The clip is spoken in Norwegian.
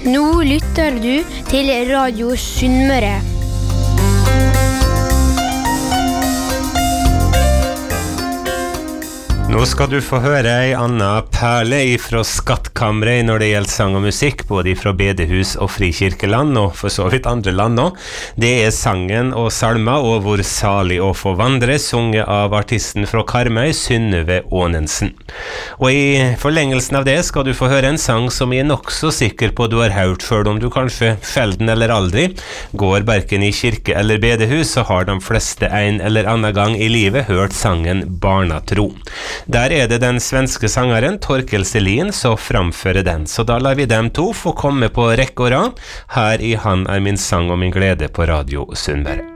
Nå lytter du til Radio Sunnmøre. Nå skal du få høre ei anna perle ifra skattkammeret når det gjelder sang og musikk, både ifra bedehus og frikirkeland, og for så vidt andre land nå. Det sangen og salmer og Hvor salig å få vandre, sunget av artisten fra Karmøy, Synnøve Aanensen. Og i forlengelsen av det skal du få høre en sang som jeg nok så sikker på du har hørt, selv om du kanskje sjelden eller aldri går hverken i kirke eller bedehus, så har de fleste en eller annen gang i livet hørt sangen Barnatro. Der det den svenske sangeren Torkel Selin som framfører den, så da lar vi dem to få komme på rekke og rad her i Han min sang og min glede på Radio Sunnmøre.